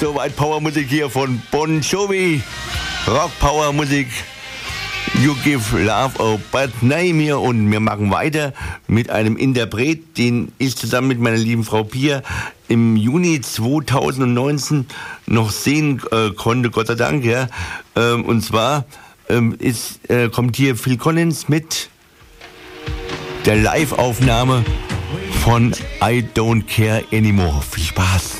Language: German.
Soweit Powermusik hier von Bon Jovi. Rock-Power-Musik. You Give Love a Bad Name hier. Und wir machen weiter mit einem Interpret, den ich zusammen mit meiner lieben Frau Pia im Juni 2019 noch sehen konnte, Gott sei Dank. Ja. Und zwar kommt hier Phil Collins mit der Live-Aufnahme von I Don't Care Anymore. Viel Spaß.